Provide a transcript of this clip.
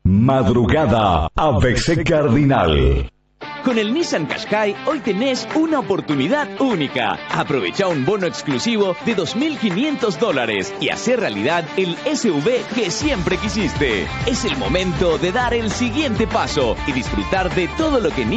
Madrugada ABC Cardinal. Con el Nissan Qashqai hoy tenés una oportunidad única. Aprovecha un bono exclusivo de $2.500 y hacer realidad el SUV que siempre quisiste. Es el momento de dar el siguiente paso y disfrutar de todo lo que